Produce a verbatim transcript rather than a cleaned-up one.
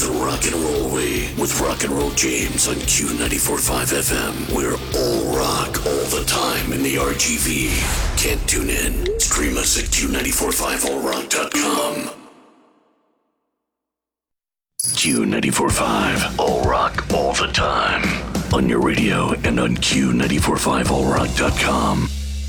the rock and roll way with Rock and Roll James on Q ninety-four point five F M. We're all rock all the time in the R G V. Can't tune in? Stream us at Q nine four five all rock dot com. Q ninety-four point five, all rock all the time. On your radio and on Q nine four five all rock dot com.